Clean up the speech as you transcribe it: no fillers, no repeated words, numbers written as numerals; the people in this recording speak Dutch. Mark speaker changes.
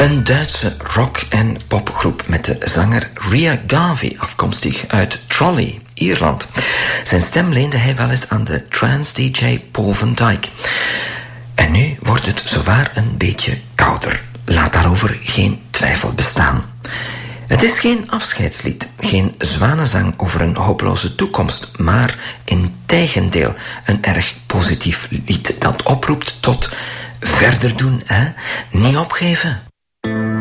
Speaker 1: Een Duitse rock- en popgroep met de zanger Ria Garvey, afkomstig uit Trolley, Ierland. Zijn stem leende hij wel eens aan de trance-dj Paul van Dyk. En nu wordt het zowaar een beetje kouder. Laat daarover geen twijfel bestaan. Het is geen afscheidslied, geen zwanenzang over een hopeloze toekomst, maar integendeel een erg positief lied dat oproept tot verder doen, hè? Niet opgeven.